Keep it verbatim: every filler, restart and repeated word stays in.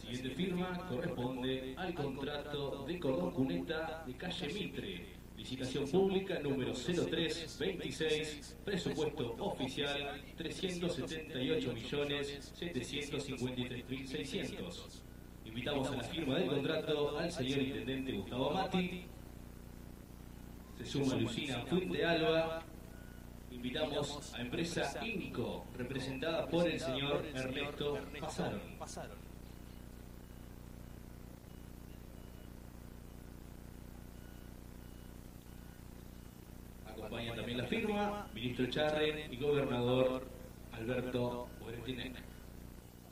siguiente firma corresponde al contrato de Cordón Cuneta de calle Mitre. Licitación pública número cero tres veintiséis, presupuesto oficial trescientos setenta y ocho millones setecientos cincuenta y tres mil seiscientos. Invitamos a la firma del contrato al señor Intendente Gustavo Amati. Se suma Lucina Fuente Alba. Invitamos a empresa INCO, representada por el señor Ernesto Pasaron. Acompaña también la firma, ministro Charren y gobernador Alberto Oretinec.